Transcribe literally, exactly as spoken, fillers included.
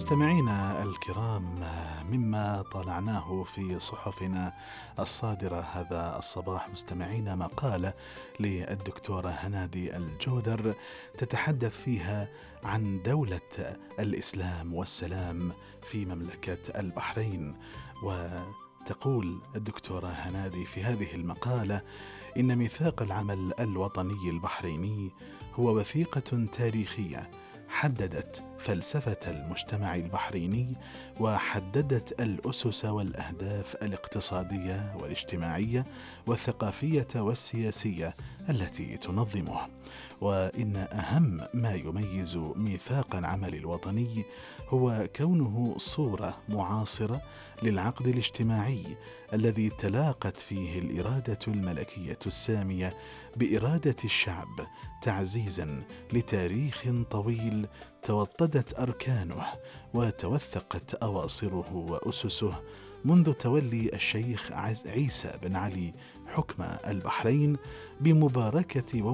مستمعينا الكرام، مما طالعناه في صحفنا الصادرة هذا الصباح مستمعينا مقالة للدكتورة هنادي الجودر تتحدث فيها عن دولة الإسلام والسلام في مملكة البحرين. وتقول الدكتورة هنادي في هذه المقالة: إن ميثاق العمل الوطني البحريني هو وثيقة تاريخية حددت فلسفة المجتمع البحريني، وحددت الأسس والأهداف الاقتصادية والاجتماعية والثقافية والسياسية التي تنظمه. وإن أهم ما يميز ميثاق العمل الوطني هو كونه صورة معاصرة للعقد الاجتماعي الذي تلاقت فيه الإرادة الملكية السامية بإرادة الشعب، تعزيزا لتاريخ طويل توطدت أركانه وتوثقت أواصره وأسسه منذ تولي الشيخ عيسى بن علي حكم البحرين بمباركة